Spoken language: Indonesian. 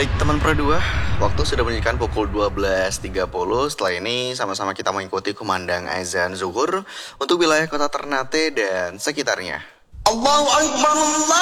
Baik teman Pro 2, waktu sudah menunjukkan pukul 12.30. Setelah ini sama-sama kita mengikuti kumandang azan zuhur untuk wilayah kota Ternate dan sekitarnya. Allahu Akbar, Allah.